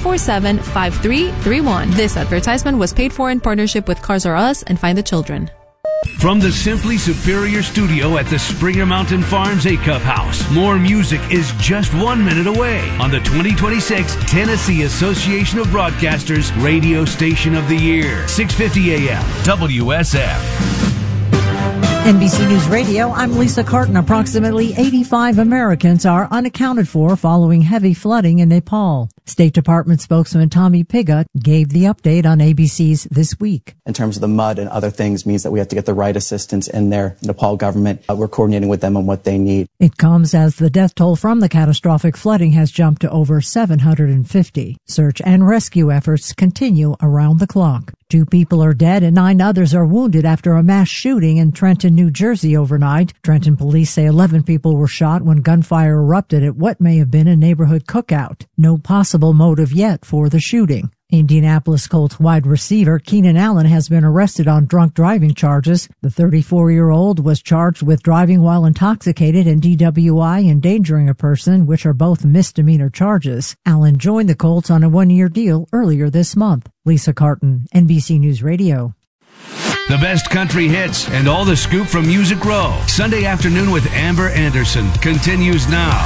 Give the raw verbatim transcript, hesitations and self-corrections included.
four seven, five three three one. This advertisement was paid for in partnership with Cars R Us and Find the Children. From the Simply Superior studio at the Springer Mountain Farms A-Cup House, more music is just one minute away on the twenty twenty-six Tennessee Association of Broadcasters Radio Station of the Year, six fifty A M W S F. N B C News Radio, I'm Lisa Carton. Approximately eighty-five Americans are unaccounted for following heavy flooding in Nepal. State Department spokesman Tommy Pigott gave the update on A B C's This Week. In terms of the mud and other things means that we have to get the right assistance in there. Nepal government, uh, we're coordinating with them on what they need. It comes as the death toll from the catastrophic flooding has jumped to over seven hundred fifty. Search and rescue efforts continue around the clock. Two people are dead and nine others are wounded after a mass shooting in Trenton, New Jersey overnight. Trenton police say eleven people were shot when gunfire erupted at what may have been a neighborhood cookout. No possible motive yet for the shooting. Indianapolis Colts wide receiver Keenan Allen has been arrested on drunk driving charges. The thirty-four-year-old was charged with driving while intoxicated and D W I, endangering a person, which are both misdemeanor charges. Allen joined the Colts on a one-year deal earlier this month. Lisa Carton, N B C News Radio. The best country hits and all the scoop from Music Row. Sunday afternoon with Amber Anderson continues now.